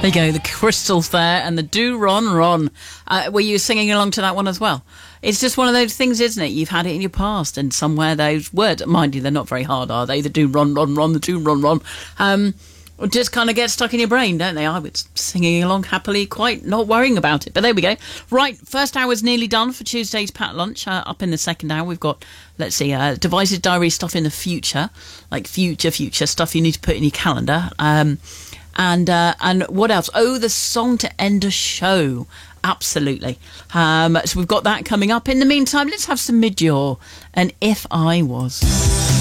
you go, the Crystals there, and the Do Ron Ron. Were you singing along to that one as well? It's just one of those things, isn't it? You've had it in your past, and somewhere those words, mind you, they're not very hard, are they? The Do Ron Ron Ron, the Do Ron Ron. Just kind of get stuck in your brain, don't they? I was singing along happily, quite not worrying about it. But there we go. Right, first hour's nearly done for Tuesday's Pat Lunch. Up in the second hour, we've got, let's see, devices, diary stuff in the future, like future stuff you need to put in your calendar. And what else? Oh, the song to end a show. Absolutely. So we've got that coming up. In the meantime, let's have some Midjaw and If I Was.